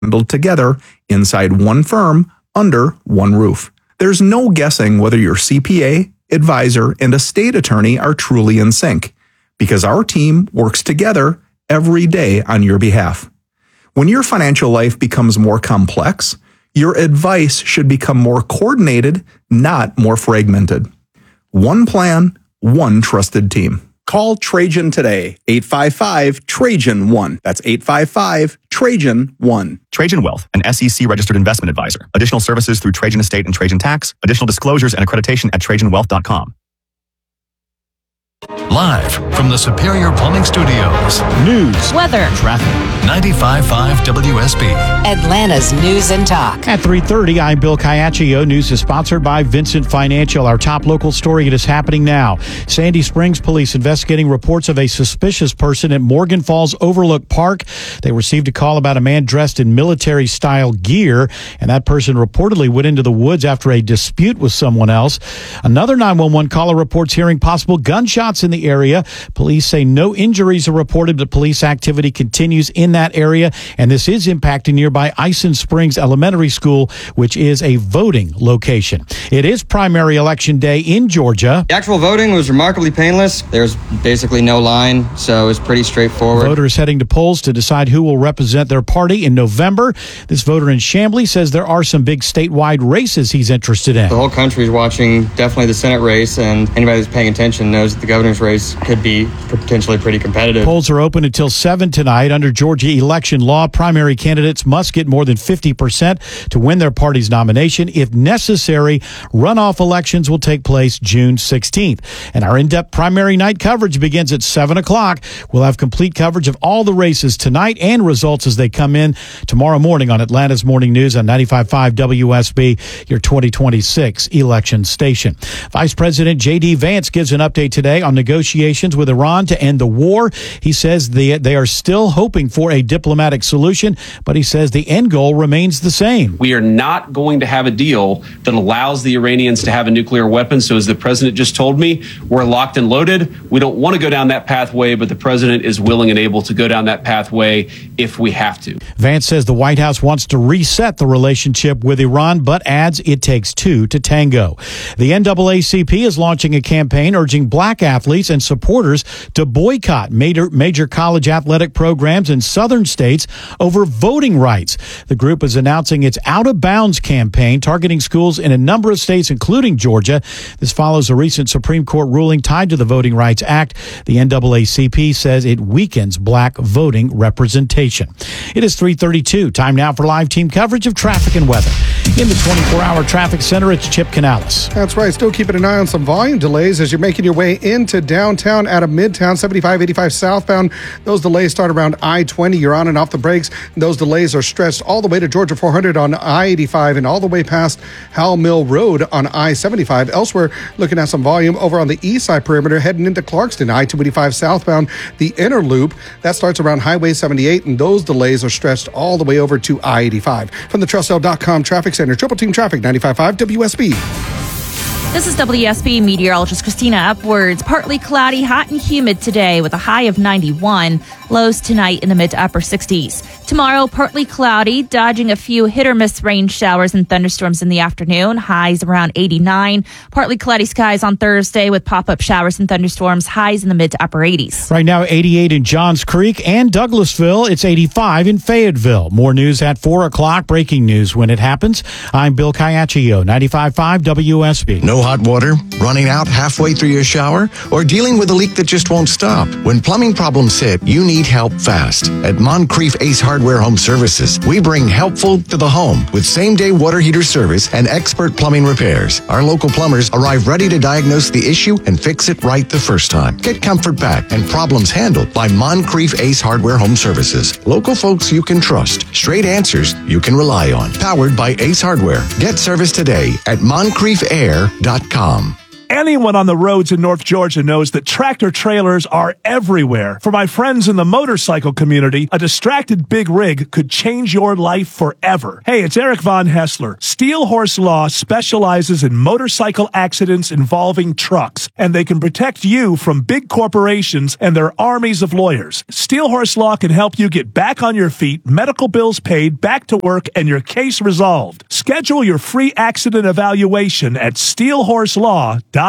handled together inside one firm under one roof. There's no guessing whether your CPA, advisor, and estate attorney are truly in sync, because our team works together every day on your behalf. When your financial life becomes more complex, your advice should become more coordinated, not more fragmented. One plan, one trusted team. Call Trajan today, 855-TRAJAN-1. That's 855-TRAJAN-1. Trajan Wealth, an SEC-registered investment advisor. Additional services through Trajan Estate and Trajan Tax. Additional disclosures and accreditation at TrajanWealth.com. Live from the Superior Plumbing Studios. News, weather, traffic. 95.5 WSB. Atlanta's News and Talk. At 3:30, I'm Bill Caiaccio. News is sponsored by Vincent Financial. Our top local story, it is happening now. Sandy Springs police investigating reports of a suspicious person at Morgan Falls Overlook Park. They received a call about a man dressed in military-style gear, and that person reportedly went into the woods after a dispute with someone else. Another 911 caller reports hearing possible gunshots in the area. Police say no injuries are reported, but police activity continues in that area, and this is impacting nearby Ison Springs Elementary School, which is a voting location. It is primary election day in Georgia. The actual voting was remarkably painless. There's basically no line, so it's pretty straightforward. Voters heading to polls to decide who will represent their party in November. This voter in Chamblee says there are some big statewide races he's interested in. The whole country is watching definitely the Senate race, and anybody who's paying attention knows that the governor's race could be potentially pretty competitive. Polls are open until 7 tonight. Under Georgia election law, primary candidates must get more than 50% to win their party's nomination. If necessary, runoff elections will take place June 16th. And our in-depth primary night coverage begins at 7 o'clock. We'll have complete coverage of all the races tonight and results as they come in tomorrow morning on Atlanta's Morning News on 95.5 WSB, your 2026 election station. Vice President J.D. Vance gives an update today on negotiations with Iran to end the war. He says they are still hoping for a diplomatic solution, but he says the end goal remains the same. We are not going to have a deal that allows the Iranians to have a nuclear weapon. So as the president just told me, we're locked and loaded. We don't want to go down that pathway, but the president is willing and able to go down that pathway if we have to. Vance says the White House wants to reset the relationship with Iran, but adds it takes two to tango. The NAACP is launching a campaign urging black athletes and supporters to boycott major college athletic programs in southern states over voting rights. The group is announcing its Out of Bounds campaign targeting schools in a number of states, including Georgia. This follows a recent Supreme Court ruling tied to the Voting Rights Act. The NAACP says it weakens black voting representation. It is 3:32. Time now for live team coverage of traffic and weather. In the 24-hour traffic center, it's Chip Canales. That's right. Still keeping an eye on some volume delays as you're making your way into downtown out of Midtown, 75-85 southbound. Those delays start around I-20. You're on and off the brakes. Those delays are stretched all the way to Georgia 400 on I-85 and all the way past Howell Mill Road on I-75. Elsewhere, looking at some volume over on the east side perimeter, heading into Clarkston, I-285 southbound. The inner loop, that starts around Highway 78, and those delays are stretched all the way over to I-85. From the TrustL.com Traffic Center, Triple Team Traffic, 95.5 WSB. This is WSB meteorologist Christina Upwards. Partly cloudy, hot and humid today with a high of 91. Lows tonight in the mid to upper 60s. Tomorrow, partly cloudy, dodging a few hit or miss rain showers and thunderstorms in the afternoon. Highs around 89. Partly cloudy skies on Thursday with pop-up showers and thunderstorms. Highs in the mid to upper 80s. Right now, 88 in Johns Creek and Douglasville. It's 85 in Fayetteville. More news at 4 o'clock. Breaking news when it happens. I'm Bill Caiaccio, 95.5 WSB. No hot water, running out halfway through your shower, or dealing with a leak that just won't stop? When plumbing problems hit, you need help fast. At Moncrief Ace Hardware Home Services, we bring helpful to the home with same-day water heater service and expert plumbing repairs. Our local plumbers arrive ready to diagnose the issue and fix it right the first time. Get comfort back and problems handled by Moncrief Ace Hardware Home Services. Local folks you can trust. Straight answers you can rely on. Powered by Ace Hardware. Get service today at MoncriefAir.com. Anyone on the roads in North Georgia knows that tractor trailers are everywhere. For my friends in the motorcycle community, a distracted big rig could change your life forever. Hey, it's Eric Von Hessler. Steel Horse Law specializes in motorcycle accidents involving trucks, and they can protect you from big corporations and their armies of lawyers. Steel Horse Law can help you get back on your feet, medical bills paid, back to work, and your case resolved. Schedule your free accident evaluation at steelhorselaw.com.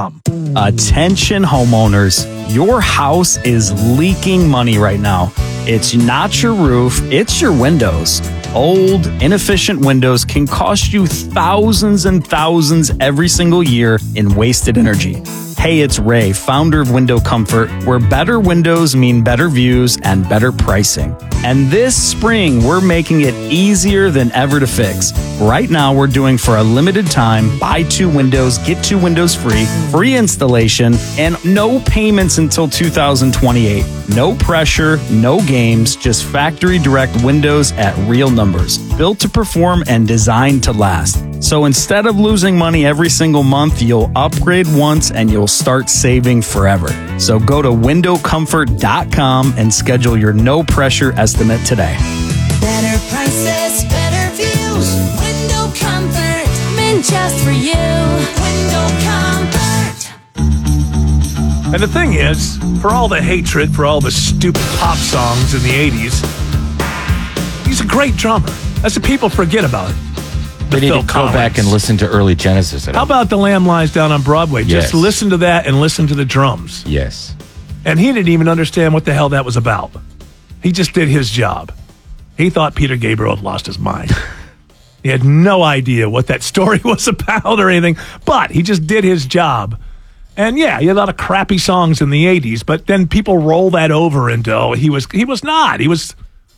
Attention homeowners, your house is leaking money right now. It's not your roof, it's your windows. Old, inefficient windows can cost you thousands and thousands every single year in wasted energy. Hey, it's Ray, founder of Window Comfort, where better windows mean better views and better pricing. And this spring, we're making it easier than ever to fix. Right now, we're doing for a limited time, buy 2 windows, get 2 windows free, free installation, and no payments until 2028. No pressure, no games, just factory direct windows at real numbers. Built to perform and designed to last. So instead of losing money every single month, you'll upgrade once and you'll start saving forever. So go to windowcomfort.com and schedule your no pressure estimate today. Better prices, better views. Window Comfort, meant just for you. Window Comfort. And the thing is, for all the hatred for all the stupid pop songs in the 80s, he's a great drummer. That's what people forget about. They need to go back and listen to early Genesis. How about The Lamb Lies Down on Broadway? Yes. Just listen to that and listen to the drums. Yes. And he didn't even understand what the hell that was about. He just did his job. He thought Peter Gabriel had lost his mind. He had no idea what that story was about or anything, but he just did his job. And yeah, he had a lot of crappy songs in the 80s, but then people roll that over into, oh, he was not. He was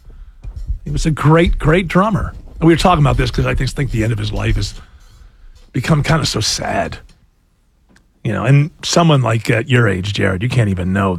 a great, great drummer. And we were talking about this because I think the end of his life has become kind of so sad. You know, and someone like at your age, Jared, you can't even know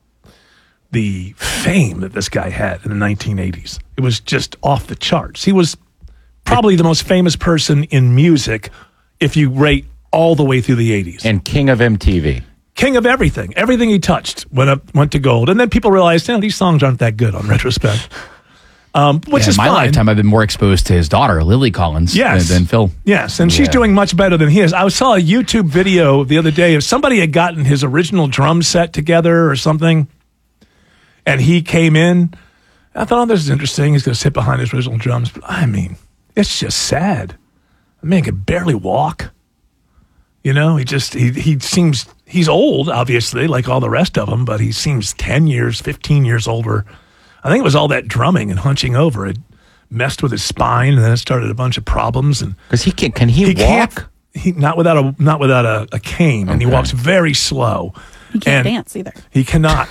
the fame that this guy had in the 1980s. It was just off the charts. He was probably the most famous person in music if you rate all the way through the 80s. And king of MTV. King of everything. Everything he touched went to gold. And then people realized, these songs aren't that good on retrospect. Which is in my fine. lifetime, I've been more exposed to his daughter, Lily Collins, than Phil. Yes, and she's doing much better than he is. I saw a YouTube video the other day of somebody had gotten his original drum set together or something, and he came in. I thought, this is interesting. He's going to sit behind his original drums. But I mean, it's just sad. The man can barely walk. You know, he seems, he's old, obviously, like all the rest of them, but he seems 10 years, 15 years older. I think it was all that drumming and hunching over. It messed with his spine, and then it started a bunch of problems. And because can he walk? Not without a cane, and he walks very slow. He can't dance either. He cannot.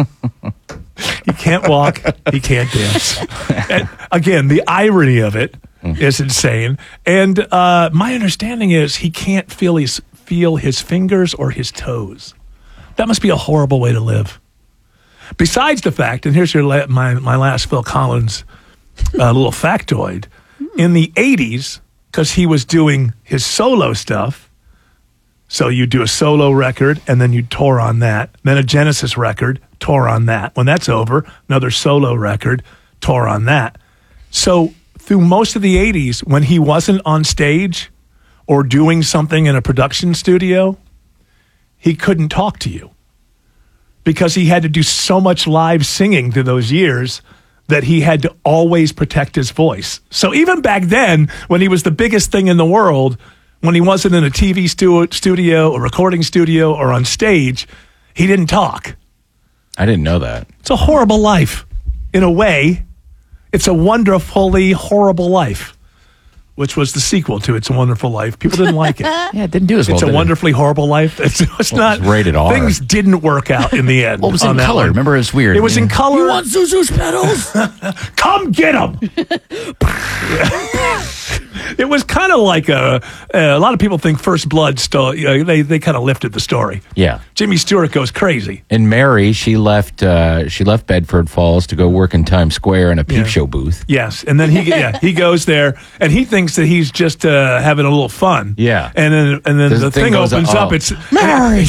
He can't walk. He can't dance. And again, the irony of it is insane. And my understanding is he can't feel his fingers or his toes. That must be a horrible way to live. Besides the fact, and here's my last Phil Collins little factoid, in the 80s, because he was doing his solo stuff, so you do a solo record, and then you tour on that, then a Genesis record, tour on that. When that's over, another solo record, tour on that. So through most of the 80s, when he wasn't on stage or doing something in a production studio, he couldn't talk to you, because he had to do so much live singing through those years that he had to always protect his voice. So even back then, when he was the biggest thing in the world, when he wasn't in a TV studio, a recording studio, or on stage, he didn't talk. I didn't know that. It's a horrible life. In a way, it's a wonderfully horrible life, which was the sequel to It's a Wonderful Life. People didn't like it. Yeah, it didn't do as well. It's a Wonderfully Horrible Life. It's not. It was rated R. Things didn't work out in the end. Well, it was in color. One. Remember, it was weird. It was in color. You want Zuzu's pedals? Come get them. It was kind of like a lot of people think First Blood still, they kind of lifted the story. Yeah. Jimmy Stewart goes crazy. And Mary, she left Bedford Falls to go work in Times Square in a peep show booth. Yes, and then he goes there and he thinks that he's just having a little fun. Yeah. And then the thing opens up. It's Mary.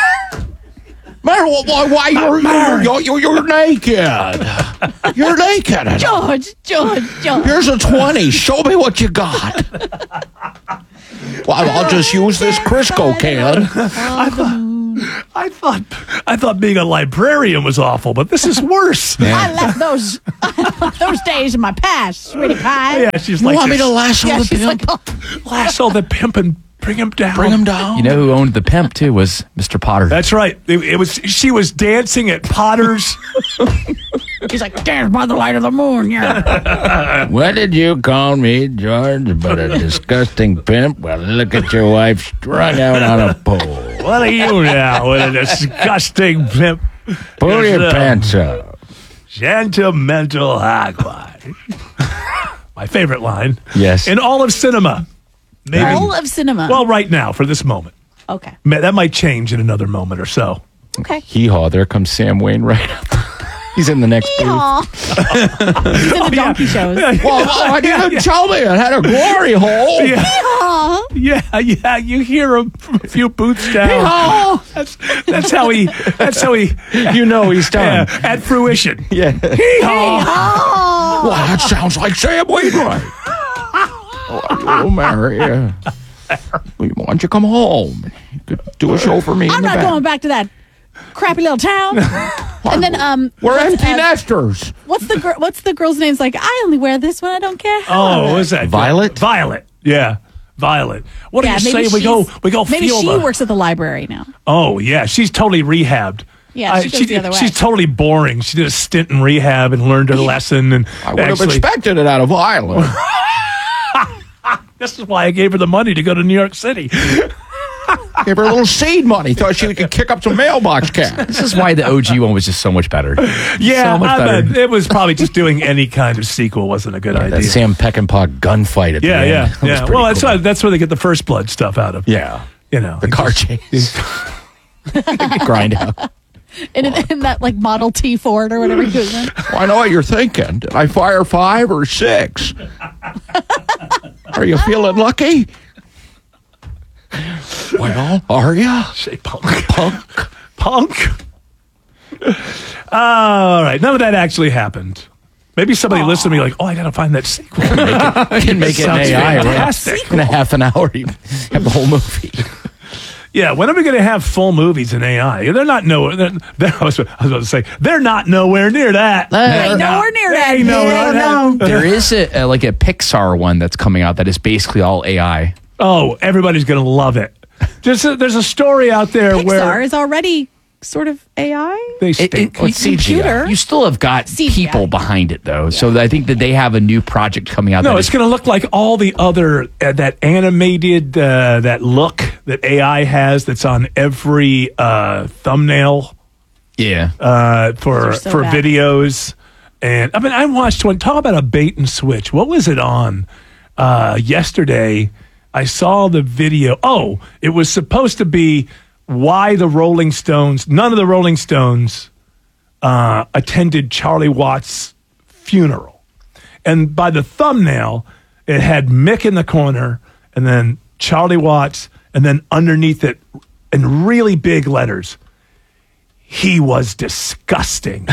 Mary, why you're naked? You're naked. George. Here's a 20. Show me what you got. Well, I'll just use this Crisco can. I thought being a librarian was awful, but this is worse. I left those days in my past, sweetie pie. Yeah, she's like, want me to lasso the pimp? Lasso the pimp and bring him down. You know who owned the pimp too was Mr. Potter. That's right. It was. She was dancing at Potter's. He's like, dance by the light of the moon. Yeah. What did you call me, George? But a disgusting pimp? Well, look at your wife strung out on a pole. What are you now? What a disgusting pimp. Pull your pants up. Sentimental hogwash. My favorite line. Yes. In all of cinema. Maybe, all of cinema. Well, right now, for this moment. Okay. That might change in another moment or so. Okay. Hee-haw, there comes Sam Wainwright. He's in the next booth. He's in the donkey shows. Well, you didn't tell me it had a glory hole. Yeah, you hear him from a few booths down. That's how he. You know he's done. Yeah, at fruition. Yeah. Hee-haw. Well, that sounds like Sam Wainwright. Oh, Mary. Why don't you come home? You could do a show for me. I'm not going back to that crappy little town. And then we're empty nesters. What's the girl's name's like? I only wear this when I don't care. What was that? Violet. Yeah, Violet. What do you say? We go. Maybe feel she works at the library now. Oh yeah, she's totally rehabbed. Yeah, she goes the other way. She's totally boring. She did a stint in rehab and learned her lesson. And I would have expected it out of Violet. This is why I gave her the money to go to New York City. Gave her a little seed money. Thought she could kick up some mailbox cash. This is why the OG one was just so much better. Yeah, so much better. It was probably just doing any kind of sequel wasn't a good idea. That Sam Peckinpah gunfight at the end. Yeah. Well, that's where they get the First Blood stuff out of. Yeah. You know. The car chase. Grind out. In that like Model T Ford or whatever he was in. Well, I know what you're thinking. Did I fire 5 or 6? Are you feeling lucky? Well, are you? Say punk. All right. None of that actually happened. Maybe somebody listened to me like, I got to find that sequel. Can make it an AI, fantastic. Right? In a half an hour, you have the whole movie. Yeah, when are we going to have full movies in AI? They're not nowhere. I was about to say they're not nowhere near that. Nowhere near that. There is a Pixar one that's coming out that is basically all AI. Oh, everybody's going to love it. There's a story out there where Pixar is already sort of AI. They stink. It's computer. You still have got people behind it though, so I think that they have a new project coming out. No, it's going to look like all the other that animated that look that AI has. That's on every thumbnail. Yeah, for videos. And I mean, I watched one. Talk about a bait and switch. What was it on yesterday? I saw the video. Oh, it was supposed to be why the Rolling Stones, none of the Rolling Stones attended Charlie Watts' funeral. And by the thumbnail, it had Mick in the corner and then Charlie Watts, and then underneath it, in really big letters, he was disgusting.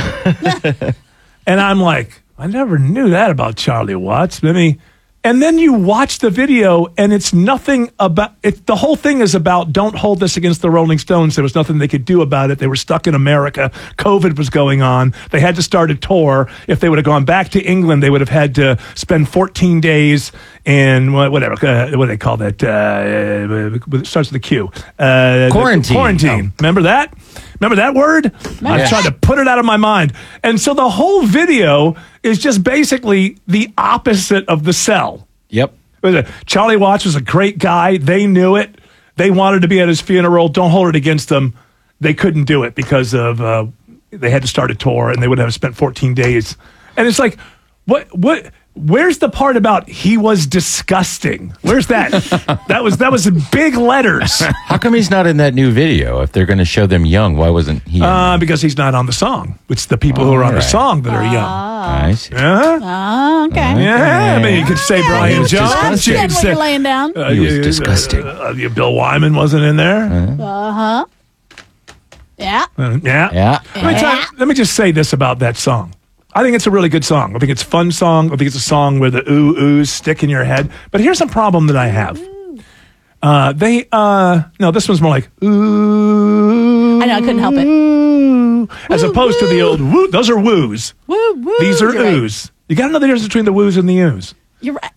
And I'm like, I never knew that about Charlie Watts. And then you watch the video, and it's nothing about it. The whole thing is about don't hold this against the Rolling Stones. There was nothing they could do about it. They were stuck in America. COVID was going on. They had to start a tour. If they would have gone back to England, they would have had to spend 14 days in whatever. What do they call that? It starts with a Q. Quarantine. Quarantine. Remember that? Remember that word? I'm trying to put it out of my mind. And so the whole video is just basically the opposite of The Cell. Yep. Charlie Watts was a great guy. They knew it. They wanted to be at his funeral. Don't hold it against them. They couldn't do it because of they had to start a tour and they would have spent 14 days. And it's like, what Where's the part about he was disgusting? Where's that? that was in big letters. How come he's not in that new video? If they're going to show them young, why wasn't he? Because he's not on the song. It's the people who are on the song that are young. I see. Okay. Yeah, I mean, you could say Brian Jones. You could What say you're laying down. He was disgusting. Bill Wyman wasn't in there. Uh-huh. Yeah. Yeah. Let me just say this about that song. I think it's a really good song. I think it's a fun song. I think it's a song where the oohs stick in your head. But here's a problem that I have. No, this one's more like ooh. I know, I couldn't help it. As opposed to the old woo. Those are woos. Woo, woo. These are You're right. oohs. You got to know the difference between the woos and the oohs. You're right.